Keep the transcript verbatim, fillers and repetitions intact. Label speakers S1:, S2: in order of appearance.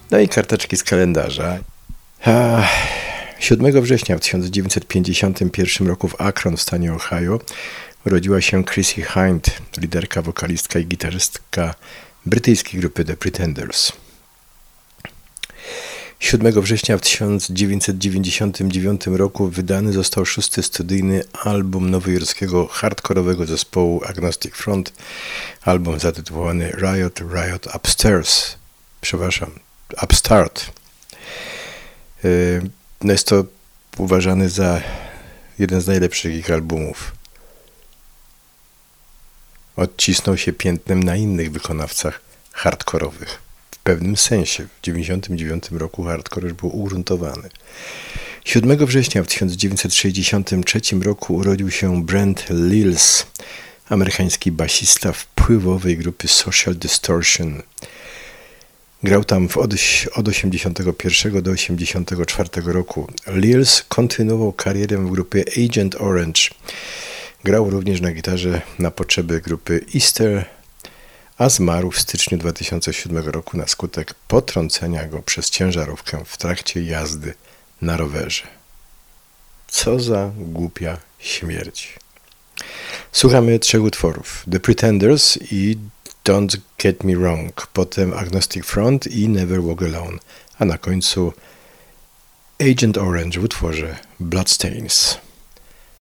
S1: No i karteczki z kalendarza. A, siódmego września w tysiąc dziewięćset pięćdziesiątym pierwszym roku w Akron w stanie Ohio urodziła się Chrissie Hynde, liderka, wokalistka i gitarzystka brytyjskiej grupy The Pretenders. siódmego września w tysiąc dziewięćset dziewięćdziesiątym dziewiątym roku wydany został szósty studyjny album nowojorskiego hardkorowego zespołu Agnostic Front, album zatytułowany Riot, Riot Upstairs, przepraszam, Upstart. No jest to uważany za jeden z najlepszych ich albumów. Odcisnął się piętnem na innych wykonawcach hardkorowych. W pewnym sensie w dziewięćdziesiątym dziewiątym roku hardcore już był ugruntowany. siódmego września w tysiąc dziewięćset sześćdziesiątym trzecim roku urodził się Brent Lills, amerykański basista wpływowej grupy Social Distortion. Grał tam w od, od osiemdziesiątego pierwszego do osiemdziesiątego czwartego roku. Lills kontynuował karierę w grupie Agent Orange. Grał również na gitarze na potrzeby grupy Easter, a zmarł w styczniu dwa tysiące siódmego roku na skutek potrącenia go przez ciężarówkę w trakcie jazdy na rowerze. Co za głupia śmierć. Słuchamy trzech utworów. The Pretenders i Don't Get Me Wrong, potem Agnostic Front i Never Walk Alone, a na końcu Agent Orange w utworze Bloodstains.